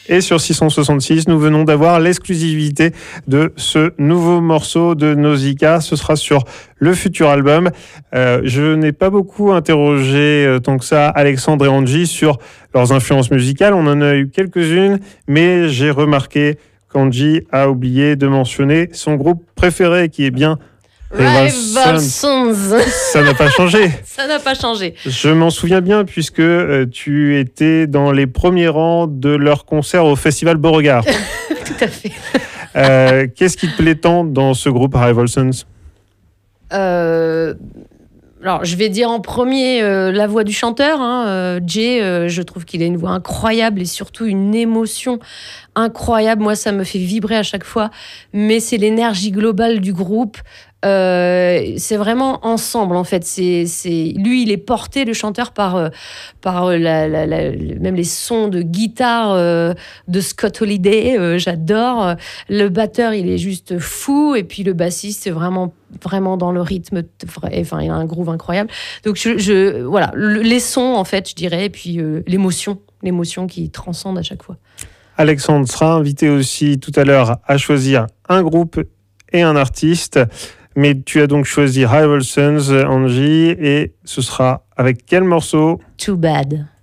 Et sur 666, nous venons d'avoir l'exclusivité de ce nouveau morceau de Nausicaa. Ce sera sur le futur album. Je n'ai pas beaucoup interrogé tant que ça Alexandre et Angie sur leurs influences musicales. On en a eu quelques-unes, mais j'ai remarqué qu'Angie a oublié de mentionner son groupe préféré, qui est bien Rival Sons. Ça n'a pas changé. Ça n'a pas changé. Je m'en souviens bien puisque tu étais dans les premiers rangs de leur concert au Festival Beauregard. Tout à fait. Qu'est-ce qui te plaît tant dans ce groupe Rival Sons ? Alors, je vais dire en premier la voix du chanteur. Jay, je trouve qu'il a une voix incroyable et surtout une émotion incroyable. Moi, ça me fait vibrer à chaque fois. Mais c'est l'énergie globale du groupe. C'est vraiment ensemble, en fait. Lui, il est porté, le chanteur, par même les sons de guitare de Scott Holiday. J'adore. Le batteur, il est juste fou. Et puis le bassiste, c'est vraiment dans le rythme. Enfin, il a un groove incroyable. Donc, voilà, les sons, en fait, je dirais. Et puis l'émotion qui transcende à chaque fois. Alexandre sera invité aussi tout à l'heure à choisir un groupe et un artiste. Mais tu as donc choisi Rival Sons, Angie, et ce sera avec quel morceau ? Too Bad.